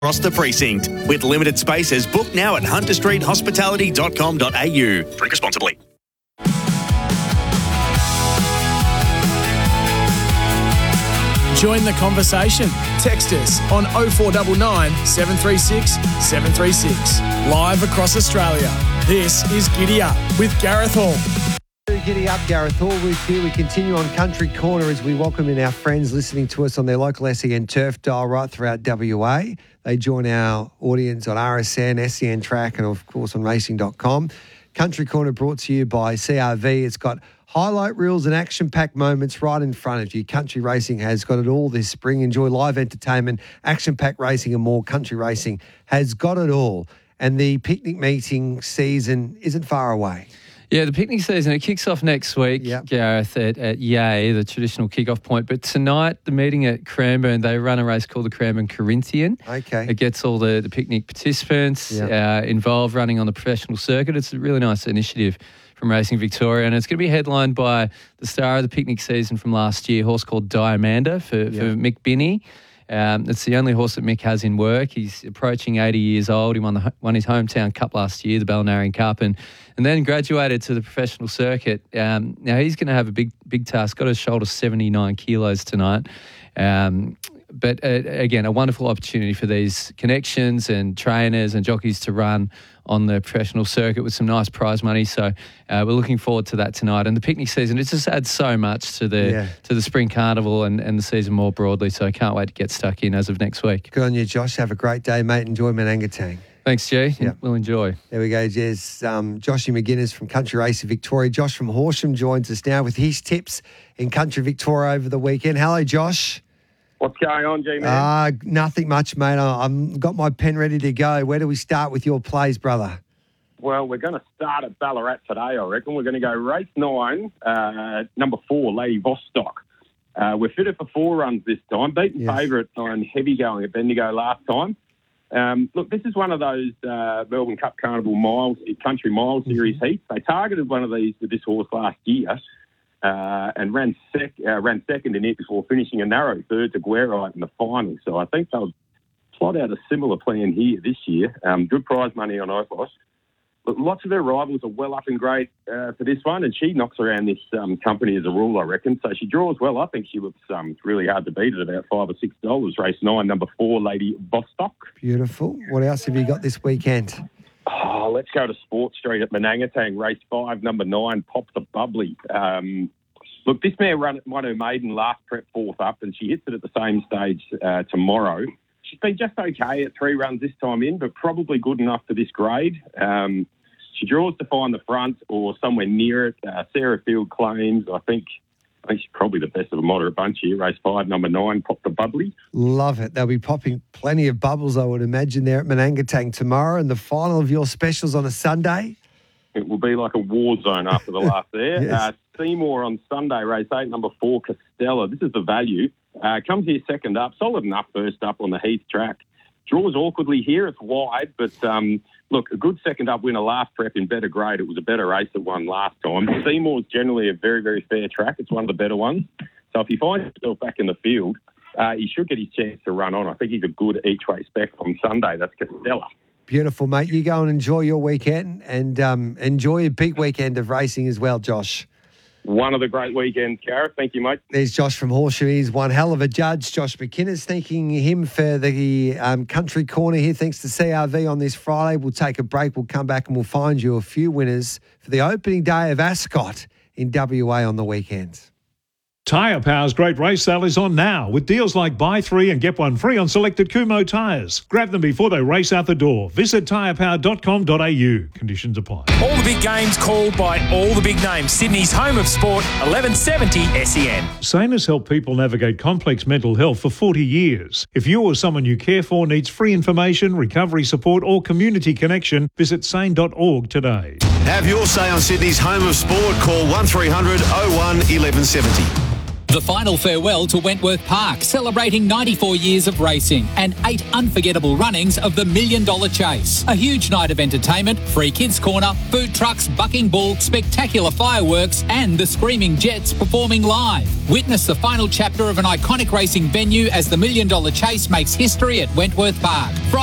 across the precinct. With limited spaces, book now at hunterstreethospitality.com.au. Drink responsibly. Join the conversation. Text us on 0499 736 736. Live across Australia. This is Giddy Up with Gareth Hall. Giddy Up, Gareth Hall with you. We continue on Country Corner as we welcome in our friends listening to us on their local SEN turf dial right throughout WA. They join our audience on RSN, SEN Track and, of course, on racing.com. Country Corner brought to you by CRV. It's got highlight reels and action-packed moments right in front of you. Country Racing has got it all this spring. Enjoy live entertainment, action-packed racing and more. Country Racing has got it all. And the picnic meeting season isn't far away. Yeah, the picnic season, it kicks off next week, Gareth, at Yea, the traditional kick-off point. But tonight, the meeting at Cranbourne, they run a race called the Cranbourne Corinthian. Okay. It gets all the picnic participants involved running on the professional circuit. It's a really nice initiative from Racing Victoria, and it's going to be headlined by the star of the picnic season from last year, a horse called Diamanda for Mick Binney. It's the only horse that Mick has in work. He's approaching 80 years old. He won his hometown cup last year, the Balnarring Cup, and then graduated to the professional circuit. Now he's going to have a big task. Got to shoulder 79 kilos tonight. But again, a wonderful opportunity for these connections and trainers and jockeys to run on the professional circuit with some nice prize money. So we're looking forward to that tonight. And the picnic season, it just adds so much to the spring carnival and the season more broadly. So I can't wait to get stuck in as of next week. Good on you, Josh. Have a great day, mate. Enjoy Manangatang. Thanks, G. Yep. We'll enjoy. There we go, Jez. Joshy McGuinness from Country Racing Victoria. Josh from Horsham joins us now with his tips in Country Victoria over the weekend. Hello, Josh. What's going on, G-Man? Nothing much, mate. I've got my pen ready to go. Where do we start with your plays, brother? Well, we're going to start at Ballarat today, I reckon. We're going to go race 9, number 4, Lady Vostok. We're fitted for 4 runs this time. Beaten favourite on Heavy Going at Bendigo last time. Look, this is one of those Melbourne Cup Carnival Country Mile Series heats. They targeted one of these with this horse last year. And ran second in it before finishing a narrow third to Guerrite in the final. So I think they'll plot out a similar plan here this year. Good prize money on Opos. But lots of their rivals are well up in grade for this one, and she knocks around this company as a rule, I reckon. So she draws well. I think she looks really hard to beat at about $5 or $6. Race 9, number 4, Lady Vostok. Beautiful. What else have you got this weekend? Let's go to Sport Street at Manangatang, race 5, number 9, Pop the Bubbly. Look, this mare won her maiden last prep 4th up, and she hits it at the same stage tomorrow. She's been just okay at 3 runs this time in, but probably good enough for this grade. She draws to find the front or somewhere near it. Sarah Field claims, I think she's probably the best of a moderate bunch here. Race 5, number 9, Pop the Bubbly. Love it. They'll be popping plenty of bubbles, I would imagine, there at Manangatang tomorrow. And the final of your specials on a Sunday? It will be like a war zone after the last there. Yes. Seymour on Sunday, race 8, number 4, Costella. This is the value. Comes here second up. Solid enough first up on the Heath track. Draws awkwardly here. It's wide, but look, a good second up winner last prep in better grade. It was a better race that won last time. Seymour's generally a very, very fair track. It's one of the better ones. So if he finds himself back in the field, he should get his chance to run on. I think he's a good each-way spec on Sunday. That's Costella. Beautiful, mate. You go and enjoy your weekend and enjoy a big weekend of racing as well, Josh. One of the great weekends, Gareth. Thank you, mate. There's Josh from Horsham. He's one hell of a judge. Josh McInnes, thanking him for the Country Corner here. Thanks to CRV on this Friday. We'll take a break. We'll come back and we'll find you a few winners for the opening day of Ascot in WA on the weekends. Tyre Power's great race sale is on now with deals like buy 3 and get 1 free on selected Kumho tyres. Grab them before they race out the door. Visit tyrepower.com.au. Conditions apply. All the big games called by all the big names. Sydney's home of sport, 1170 SEN. SANE has helped people navigate complex mental health for 40 years. If you or someone you care for needs free information, recovery support or community connection, visit sane.org today. Have your say on Sydney's home of sport. Call 1300 01 1170. The final farewell to Wentworth Park, celebrating 94 years of racing and 8 unforgettable runnings of the $1 Million Chase. A huge night of entertainment, free kids corner, food trucks, bucking bull, spectacular fireworks and the Screaming Jets performing live. Witness the final chapter of an iconic racing venue as the $1 Million Chase makes history at Wentworth Park.